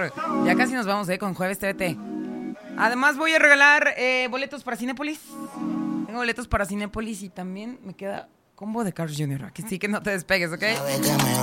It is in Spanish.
favor. Ya casi nos vamos, con Jueves TVT. Además voy a regalar boletos para Cinépolis. Tengo boletos para Cinépolis y también me queda combo de Carl's Jr. Aquí sí que no te despegues, ¿ok?